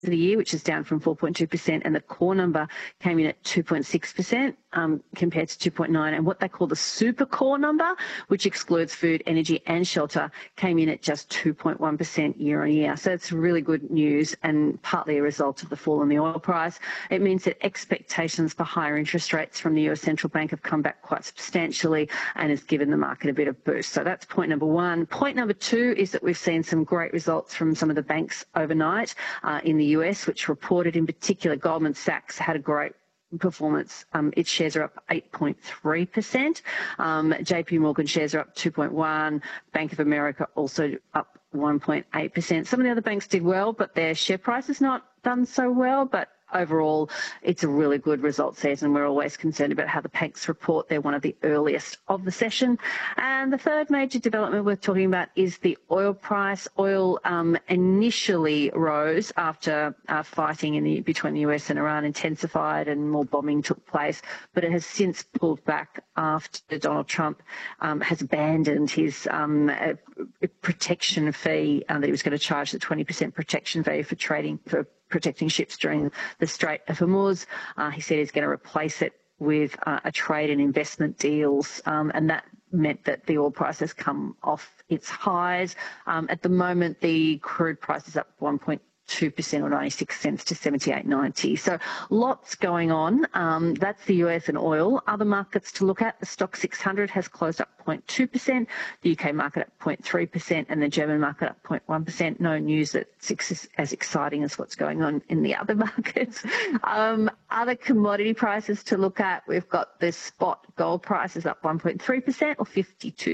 of the year, which is down from 4.2%, and the core number came in at 2.6% compared to 2.9%. And what they call the super core number, which excludes food, energy and shelter, came in at just 2.1% year on year. So it's really good news and partly a result of the fall in the oil price. It means that expectations for higher interest rates from the US Central Bank have come back quite substantially and has given the market a bit of boost. So that's point number one. Point number two is that we've seen some great results from some of the banks overnight in the US, which reported in particular Goldman Sachs had a great performance. Its shares are up 8.3%. JP Morgan shares are up 2.1%. Bank of America also up 1.8%. Some of the other banks did well, but their share price has not done so well. But overall, it's a really good result season. We're always concerned about how the banks report. They're one of the earliest of the session. And the third major development we're talking about is the oil price. Oil initially rose after fighting between the US and Iran intensified and more bombing took place, but it has since pulled back after Donald Trump has abandoned his protection fee that he was going to charge, the 20% protection fee for protecting ships during the Strait of Hormuz. He said he's going to replace it with a trade and investment deals, and that meant that the oil price has come off its highs. At the moment, the crude price is up 1.2% or 96 cents to 78.90. So lots going on. That's the US and oil. Other markets to look at, the Stock 600 has closed up 0.2%, the UK market up 0.3%, and the German market up 0.1%. No news that's as exciting as what's going on in the other markets. Other commodity prices to look at, we've got the spot gold prices up 1.3% or $52 to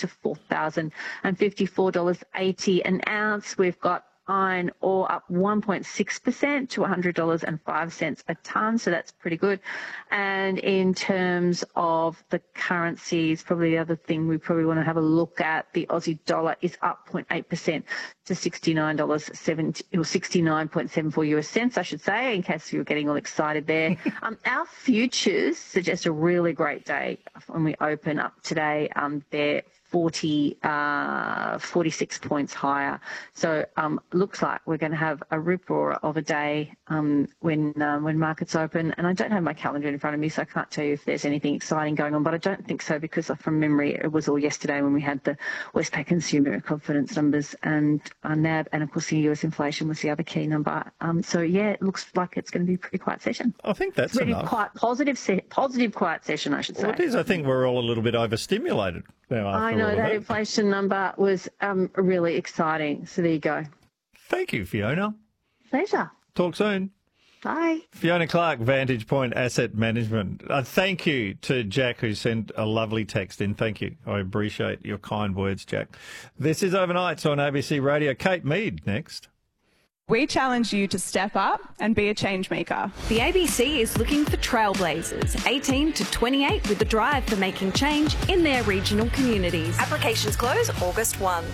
$4,054.80 an ounce. We've got iron ore up 1.6% to $100.05 a tonne, so that's pretty good. And in terms of the currencies, probably the other thing we probably want to have a look at, the Aussie dollar is up 0.8% to $69.70 or 69.74 US cents, I should say, in case you were getting all excited there. Our futures suggest a really great day when we open up today. They're 46 points higher. So looks like we're going to have a rip-roar of a day when markets open. And I don't have my calendar in front of me, so I can't tell you if there's anything exciting going on. But I don't think so, because from memory, it was all yesterday when we had the Westpac consumer confidence numbers and NAB, and of course the US inflation was the other key number. So yeah, it looks like it's going to be a pretty quiet session. I think that's really enough. Quite positive quiet session, I should say. Well, it is. I think we're all a little bit overstimulated now. I know that inflation number was really exciting. So there you go. Thank you, Fiona. Pleasure. Talk soon. Bye. Fiona Clark, Vantage Point Asset Management. Thank you to Jack, who sent a lovely text in. Thank you. I appreciate your kind words, Jack. This is Overnights on ABC Radio. Kate Mead next. We challenge you to step up and be a change maker. The ABC is looking for trailblazers, 18 to 28, with the drive for making change in their regional communities. Applications close August 1.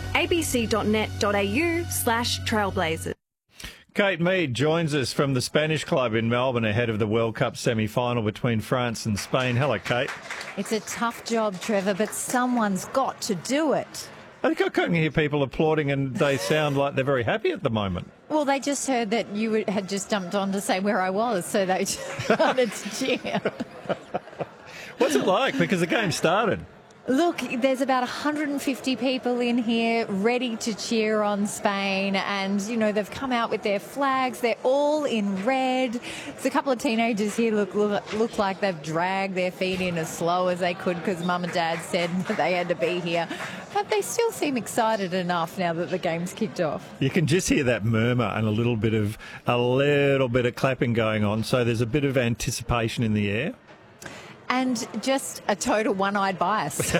abc.net.au/trailblazers. Kate Mead joins us from the Spanish Club in Melbourne ahead of the World Cup semi-final between France and Spain. Hello, Kate. It's a tough job, Trevor, but someone's got to do it. I couldn't hear people applauding, and they sound like they're very happy at the moment. Well, they just heard that you had just jumped on to say where I was, so they started to cheer. What's it like? Because the game started. Look, there's about 150 people in here ready to cheer on Spain, and, you know, they've come out with their flags. They're all in red. There's a couple of teenagers here look like they've dragged their feet in as slow as they could because Mum and Dad said that they had to be here. But they still seem excited enough now that the game's kicked off. You can just hear that murmur and a little bit of clapping going on, so there's a bit of anticipation in the air. And just a total one-eyed bias.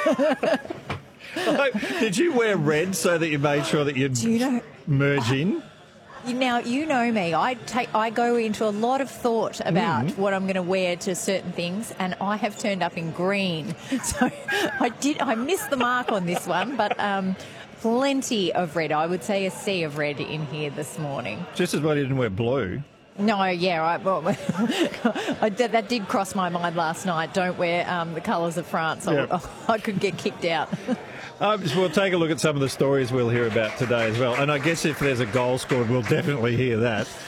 Did you wear red so that you made sure that you'd merge in? Now, you know me. I go into a lot of thought about what I'm going to wear to certain things, and I have turned up in green. So I missed the mark on this one, but plenty of red. I would say a sea of red in here this morning. Just as well you didn't wear blue. No, yeah, that did cross my mind last night. Don't wear the colours of France. Yeah. I could get kicked out. We'll take a look at some of the stories we'll hear about today as well. And I guess if there's a goal scored, we'll definitely hear that.